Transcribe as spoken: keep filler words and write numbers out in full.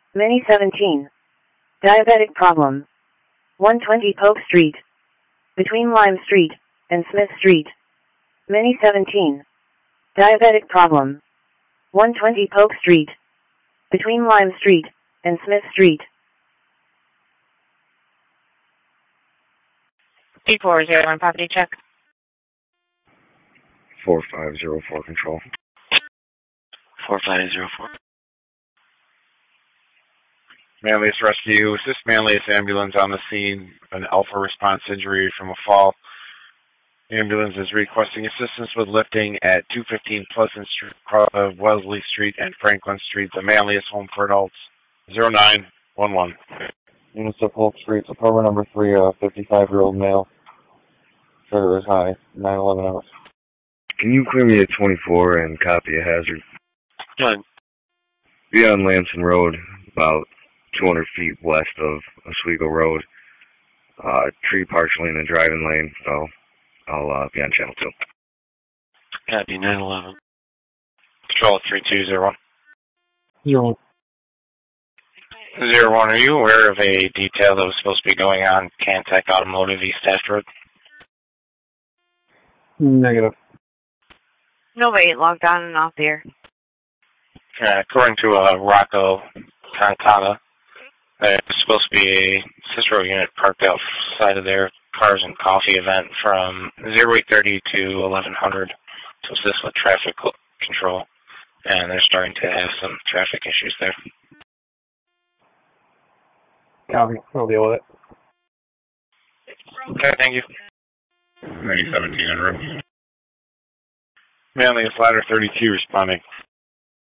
Mini seventeen. Diabetic problem. one twenty Polk Street. Between Lime Street and Smith Street. Mini seventeen. Diabetic problem. one twenty Polk Street. Between Lime Street and Smith Street. P four zero one property check. four five zero four control. four five zero four. Manlius Rescue. Assist Manlius ambulance on the scene. An alpha response injury from a fall. Ambulance is requesting assistance with lifting at two fifteen Pleasant Street, uh, Wellesley Street and Franklin Street. The Manlius Home for Adults. zero nine one one. Units of Polk Street, apartment number three, a fifty-five-year-old male. Sugar is high, nine eleven hours. Can you clear me at twenty-four and copy a hazard? Good. Be on Lamson Road, about two hundred feet west of Oswego Road. Uh, tree partially in the driving lane, so I'll uh, be on channel two. Copy, nine eleven. Control three two zero one. Zero. Zero one, are you aware of a detail that was supposed to be going on Cantech Automotive East Taft Road? Negative. Nobody logged on and off there. Uh, according to uh, Rocco Cantata, there's supposed to be a Cicero unit parked outside of their cars and coffee event from zero eight thirty to eleven hundred to assist with traffic control, and they're starting to have some traffic issues there. Copy. I'll deal with it. Okay, thank you. Mini seventeen en route. Manlius Ladder thirty-two responding.